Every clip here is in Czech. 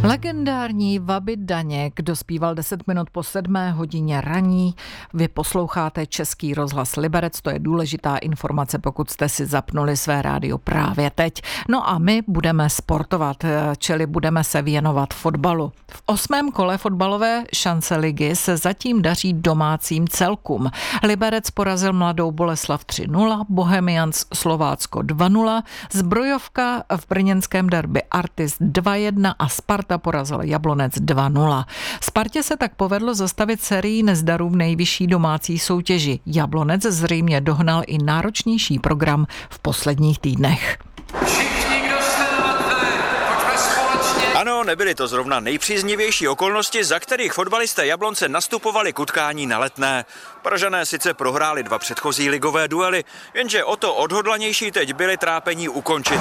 Legendární Vaby Daněk dospíval 10 minut po 7 hodině raní. Vy posloucháte Český rozhlas Liberec, to je důležitá informace, pokud jste si zapnuli své rádio právě teď. No a my budeme sportovat, čili budeme se věnovat fotbalu. V 8. kole fotbalové šance ligy se zatím daří domácím celkům. Liberec porazil Mladou Boleslav 3-0, Bohemians Slovácko 2-0, Zbrojovka v brněnském derby Artis 2-1 a Sparta porazil Jablonec 2-0. Spartě se tak povedlo zastavit sérii nezdarů v nejvyšší domácí soutěži. Jablonec zřejmě dohnal i náročnější program v posledních týdnech. Ano, nebyly to zrovna nejpříznivější okolnosti, za kterých fotbalisté Jablonce nastupovali k utkání na Letné. Pražané sice prohráli 2 předchozí ligové duely, jenže o to odhodlanější teď byli trápení ukončit.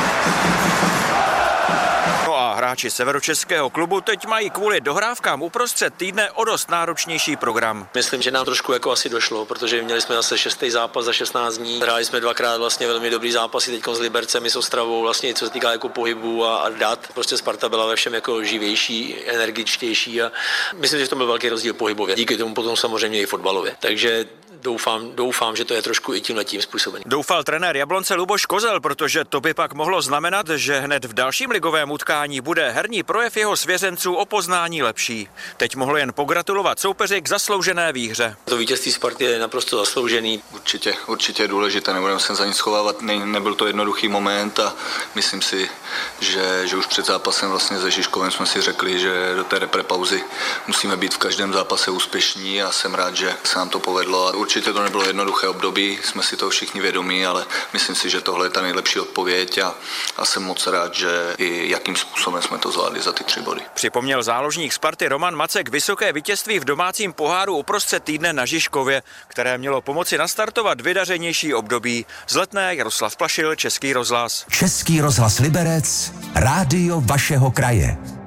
No a hráči severočeského klubu teď mají kvůli dohrávkám uprostřed týdne o dost náročnější program. Myslím, že nám trošku jako asi došlo, protože měli jsme zase 6. zápas za 16 dní. Hráli jsme 2krát vlastně velmi dobrý zápasy teď s Libercem i s Ostravou, vlastně co se týká jako pohybu a dat. Prostě Sparta byla ve všem jako živější, energičtější a myslím, že to byl velký rozdíl pohybově. Díky tomu potom samozřejmě i fotbalově. Takže doufám, že to je trošku i tímhletím způsobený. Doufal trenér Jablonce Luboš Kozel, protože to by pak mohlo znamenat, že hned v dalším ligovém utkání bude herní projev jeho svěřenců o poznání lepší. Teď mohl jen pogratulovat soupeři k zasloužené výhře. To vítězství Sparty je naprosto zasloužený. Určitě důležité, nebudeme se za nic schovávat, nebyl to jednoduchý moment a myslím si, že už před zápasem vlastně se Žižkovem jsme si řekli, že do té reprepauzy musíme být v každém zápase úspěšní a jsem rád, že se nám to povedlo. A určitě to nebylo jednoduché období, jsme si toho všichni vědomí, ale myslím si, že tohle je ta nejlepší odpověď a jsem moc rád, že i jakým způsobem jsme to zvládli za ty 3 body. Připomněl záložník Sparty Roman Macek vysoké vítězství v domácím poháru uprostřed týdne na Žižkově, které mělo pomoci nastartovat vydařenější období. Z Letné Jaroslav Plašil, Český rozhlas. Český rozhlas Liberec, rádio vašeho kraje.